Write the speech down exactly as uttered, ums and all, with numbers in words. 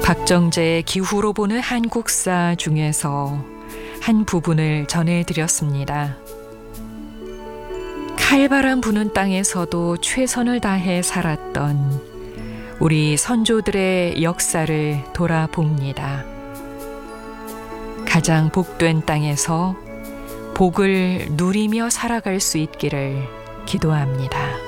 박정재의 기후로 보는 한국사 중에서 한 부분을 전해드렸습니다. 칼바람 부는 땅에서도 최선을 다해 살았던 우리 선조들의 역사를 돌아봅니다. 가장 복된 땅에서 복을 누리며 살아갈 수 있기를 기도합니다.